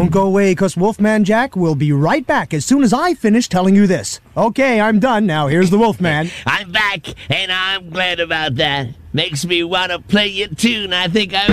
Don't go away, because Wolfman Jack will be right back as soon as I finish telling you this. Okay, I'm done. Now here's the Wolfman. I'm back, and I'm glad about that. Makes me want to play your tune. I think I